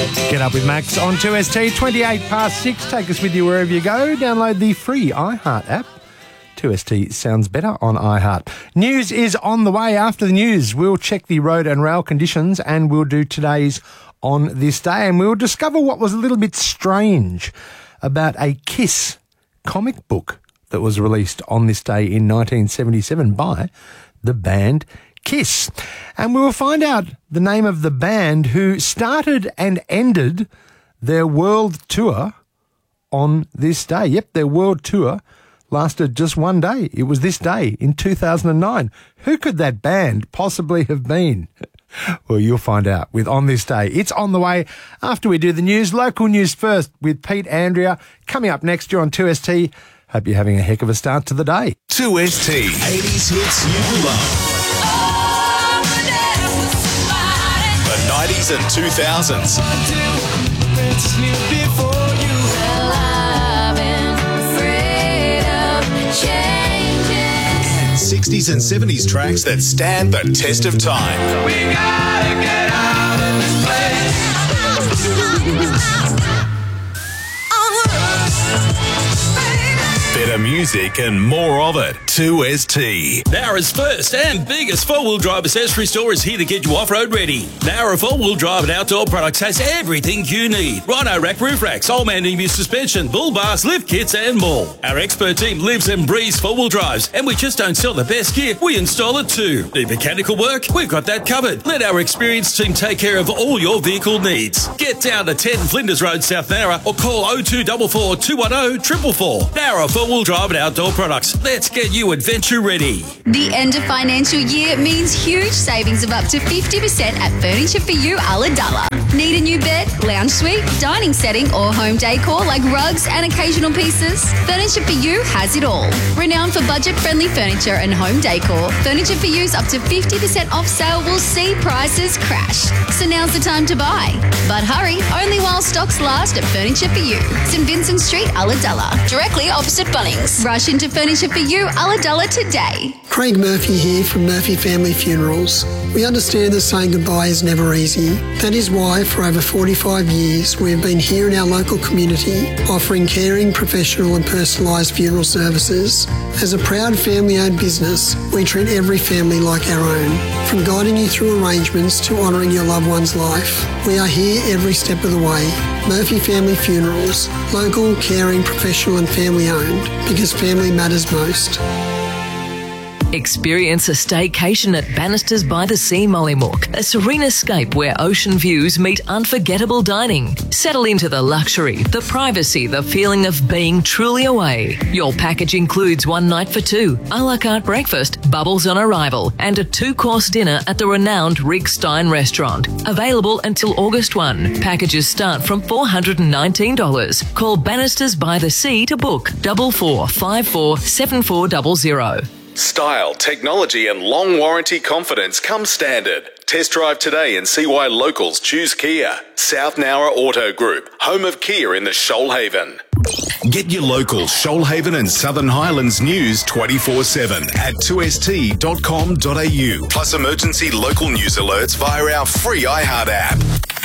Get up with Max on 2ST, 28 past 6. Take us with you wherever you go. Download the free iHeart app. 2ST sounds better on iHeart. News is on the way. After the news, we'll check the road and rail conditions and we'll do today's On This Day, and we'll discover what was a little bit strange about a Kiss comic book that was released on this day in 1977 by the band Kiss. And we will find out the name of the band who started and ended their world tour on this day. Yep, their world tour lasted just one day. It was this day in 2009. Who could that band possibly have been? Well, you'll find out with On This Day. It's on the way after we do the news. Local news first with Pete Andrea. Coming up next, you're on 2ST. Hope you're having a heck of a start to the day. 2ST. 80s hits you love. The 90s and 2000s. 60s and 70s tracks that stand the test of time. We gotta get out of this place. Better music and more of it. 2ST. Nowra's first and biggest four-wheel drive accessory store is here to get you off-road ready. Nowra four-wheel drive and outdoor products has everything you need. Rhino rack roof racks, old-man EMU suspension, bull bars, lift kits and more. Our expert team lives and breathes four-wheel drives, and we just don't sell the best gear, we install it too. Need mechanical work? We've got that covered. Let our experienced team take care of all your vehicle needs. Get down to 10 Flinders Road, South Nowra, or call 0244 210 444. Nowra four-wheel drive and outdoor products. Let's get you adventure ready. The end of financial year means huge savings of up to 50% at Furniture For You Ulladulla. Need a new bed, lounge suite, dining setting or home decor like rugs and occasional pieces? Furniture For You has it all. Renowned for budget-friendly furniture and home decor, Furniture For You's up to 50% off sale will see prices crash. So now's the time to buy. But hurry, only while stocks last at Furniture For You. St Vincent Street, Ulladulla. Directly opposite Bunnings. Rush into Furniture For You Ulladulla today. Craig Murphy here from Murphy Family Funerals. We understand that saying goodbye is never easy. That is why for over 45 years we have been here in our local community offering caring, professional and personalised funeral services. As a proud family-owned business, we treat every family like our own. From guiding you through arrangements to honouring your loved one's life, we are here every step of the way. Murphy Family Funerals, local, caring, professional and family-owned, because family matters most. Experience a staycation at Bannisters by the Sea, Mollymook, a serene escape where ocean views meet unforgettable dining. Settle into the luxury, the privacy, the feeling of being truly away. Your package includes one night for two, a la carte breakfast, bubbles on arrival, and a 2-course dinner at the renowned Rick Stein restaurant. Available until August 1. Packages start from $419. Call Bannisters by the Sea to book 4454 7400. Style, technology and long warranty confidence come standard. Test drive today and see why locals choose Kia. South Nowra Auto Group, home of Kia in the Shoalhaven. Get your local Shoalhaven and Southern Highlands news 24/7 at 2st.com.au. Plus emergency local news alerts via our free iHeart app.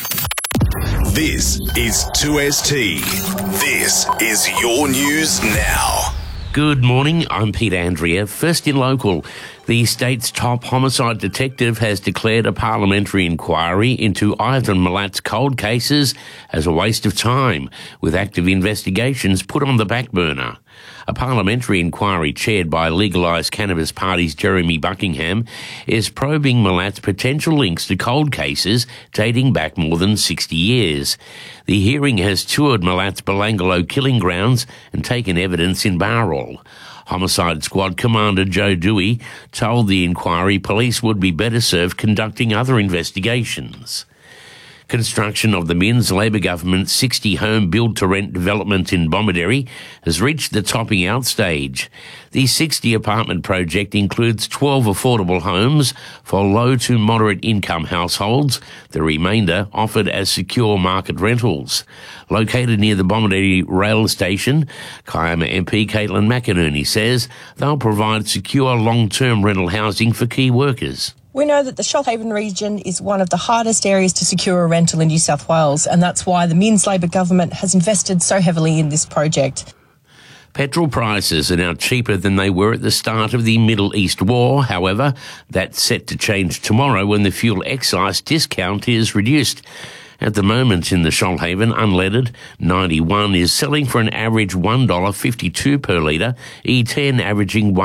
This is 2ST. This is your news now. Good morning, I'm Pete Andrea. First in local, the state's top homicide detective has declared a parliamentary inquiry into Ivan Milat's cold cases as a waste of time, with active investigations put on the back burner. A parliamentary inquiry chaired by Legalised Cannabis Party's Jeremy Buckingham is probing Milat's potential links to cold cases dating back more than 60 years. The hearing has toured Milat's Belangolo killing grounds and taken evidence in Bowral. Homicide Squad Commander Joe Dewey told the inquiry police would be better served conducting other investigations. Construction of the Minns Labor government's 60-home build-to-rent development in Bomaderry has reached the topping out stage. The 60-apartment project includes 12 affordable homes for low to moderate income households, the remainder offered as secure market rentals. Located near the Bomaderry rail station, Kiama MP Caitlin McInerney says they'll provide secure long-term rental housing for key workers. We know that the Shoalhaven region is one of the hardest areas to secure a rental in New South Wales, and that's why the Minns Labor government has invested so heavily in this project. Petrol prices are now cheaper than they were at the start of the Middle East war. However, that's set to change tomorrow when the fuel excise discount is reduced. At the moment in the Shoalhaven, unleaded 91 is selling for an average $1.52 per litre, E10 averaging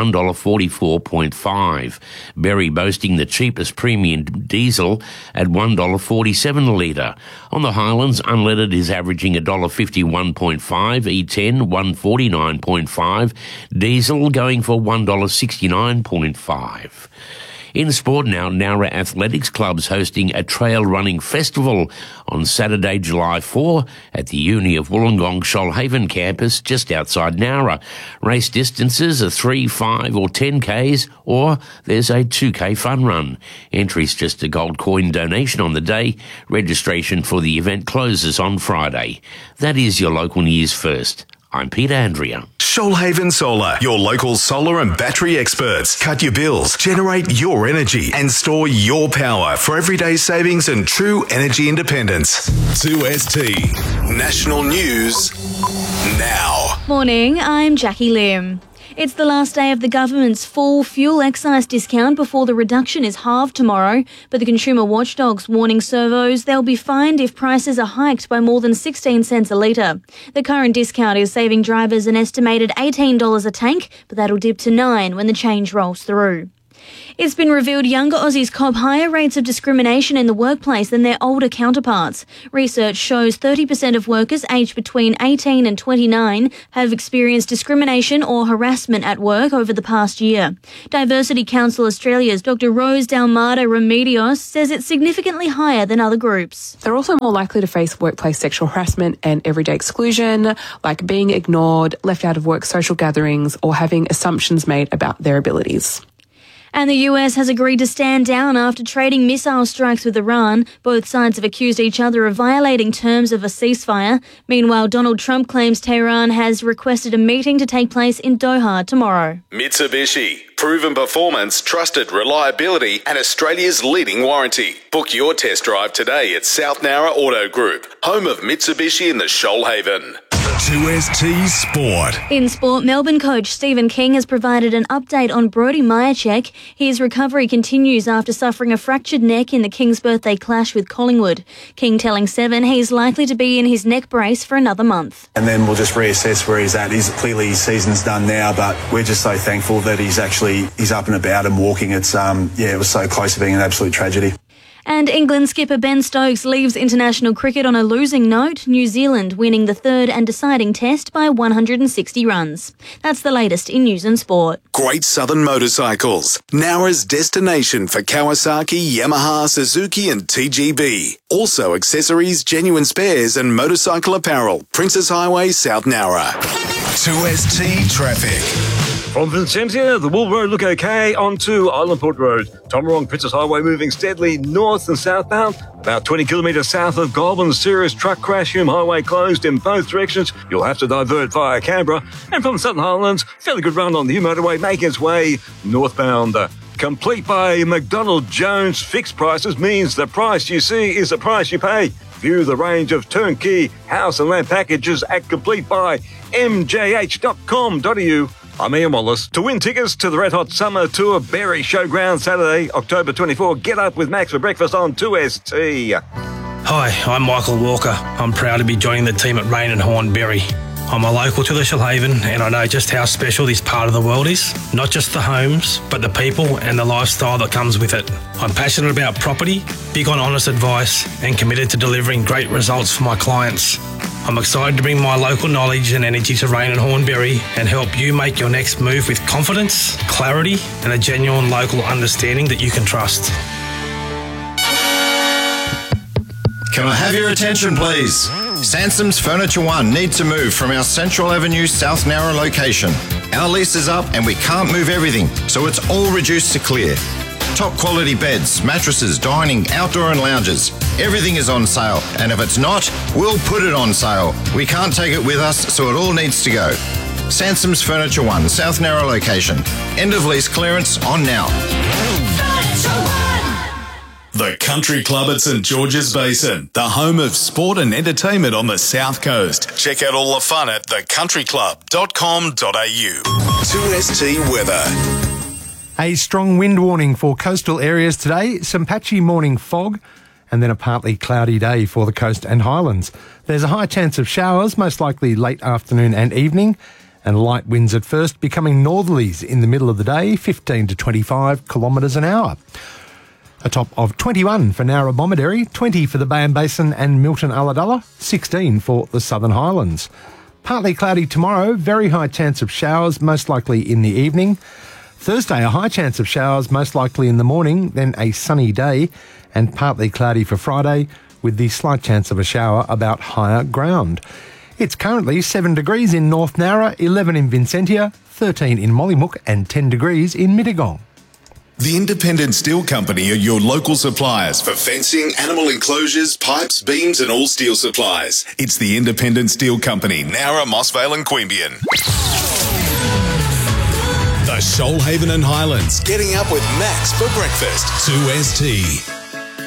$1.44.5. Berry boasting the cheapest premium diesel at $1.47 a litre. On the Highlands, unleaded is averaging $1.51.5, E10 $1.49.5, diesel going for $1.69.5. In sport now, Nowra Athletics Club's hosting a trail running festival on Saturday, July 4 at the Uni of Wollongong Shoalhaven campus just outside Nowra. Race distances are 3, 5 or 10 Ks, or there's a 2K fun run. Entry's just a gold coin donation on the day. Registration for the event closes on Friday. That is your local news first. I'm Peter Andrea. Shoalhaven Solar, your local solar and battery experts. Cut your bills, generate your energy, and store your power for everyday savings and true energy independence. 2ST National News now. Morning, I'm Jackie Lim. It's the last day of the government's full fuel excise discount before the reduction is halved tomorrow, but the consumer watchdog's warning servos they'll be fined if prices are hiked by more than 16 cents a litre. The current discount is saving drivers an estimated $18 a tank, but that'll dip to $9 when the change rolls through. It's been revealed younger Aussies cop higher rates of discrimination in the workplace than their older counterparts. Research shows 30% of workers aged between 18 and 29 have experienced discrimination or harassment at work over the past year. Diversity Council Australia's Dr. Rose Dalmada Remedios says it's significantly higher than other groups. They're also more likely to face workplace sexual harassment and everyday exclusion, like being ignored, left out of work social gatherings, or having assumptions made about their abilities. And the US has agreed to stand down after trading missile strikes with Iran. Both sides have accused each other of violating terms of a ceasefire. Meanwhile, Donald Trump claims Tehran has requested a meeting to take place in Doha tomorrow. Mitsubishi. Proven performance, trusted reliability, and Australia's leading warranty. Book your test drive today at South Nowra Auto Group, home of Mitsubishi in the Shoalhaven. 2ST Sport. In sport, Melbourne coach Stephen King has provided an update on Brodie Majacek. His recovery continues after suffering a fractured neck in the King's birthday clash with Collingwood. King telling Seven he's likely to be in his neck brace for another month. And then we'll just reassess where he's at. Clearly his season's done now, but we're just so thankful that he's up and about and walking. It was so close to being an absolute tragedy. And England skipper Ben Stokes leaves international cricket on a losing note, New Zealand winning the third and deciding test by 160 runs. That's the latest in news and sport. Great Southern Motorcycles, Nowra's destination for Kawasaki, Yamaha, Suzuki and TGB. Also accessories, genuine spares and motorcycle apparel. Princess Highway, South Nowra. 2ST Traffic. From Vincentia, the Wool Road look okay onto Island Port Road. Tomarong Princess Highway moving steadily north and southbound. About 20 kilometres south of Goulburn, serious truck crash. Hume Highway closed in both directions. You'll have to divert via Canberra. And from Southern Highlands, fairly good run on the Hume Motorway making its way northbound. Complete by McDonald Jones. Fixed prices means the price you see is the price you pay. View the range of turnkey house and land packages at Complete by mjh.com.au. I'm Ian Wallace. To win tickets to the Red Hot Summer Tour Berry Showground Saturday, October 24, get up with Max for breakfast on 2ST. Hi, I'm Michael Walker. I'm proud to be joining the team at Rain and Horn Berry. I'm a local to the Shoalhaven and I know just how special this part of the world is. Not just the homes, but the people and the lifestyle that comes with it. I'm passionate about property, big on honest advice and committed to delivering great results for my clients. I'm excited to bring my local knowledge and energy to Rain and Hornberry and help you make your next move with confidence, clarity and a genuine local understanding that you can trust. Can I have your attention, please? Sansom's Furniture One needs to move from our Central Avenue South Nowra location. Our lease is up and we can't move everything, so it's all reduced to clear. Top quality beds, mattresses, dining, outdoor and lounges. Everything is on sale, and if it's not, we'll put it on sale. We can't take it with us, so it all needs to go. Sansom's Furniture One, South Nowra location. End of lease clearance on now. Furniture One. The Country Club at St George's Basin, the home of sport and entertainment on the South Coast. Check out all the fun at thecountryclub.com.au. 2ST weather. A strong wind warning for coastal areas today, some patchy morning fog, and then a partly cloudy day for the coast and highlands. There's a high chance of showers, most likely late afternoon and evening, and light winds at first, becoming northerlies in the middle of the day, 15 to 25 kilometres an hour. A top of 21 for Narrabomideri, 20 for the Bayern Basin and Milton Ulladulla, 16 for the Southern Highlands. Partly cloudy tomorrow, very high chance of showers, most likely in the evening. Thursday, a high chance of showers, most likely in the morning, then a sunny day, and partly cloudy for Friday, with the slight chance of a shower about higher ground. It's currently 7 degrees in North Nowra, 11 in Vincentia, 13 in Mollymook, and 10 degrees in Mittagong. The Independent Steel Company are your local suppliers for fencing, animal enclosures, pipes, beams and all steel supplies. It's the Independent Steel Company, Nowra, Mossvale and Queanbeyan. The Shoalhaven and Highlands, getting up with Max for breakfast. 2ST.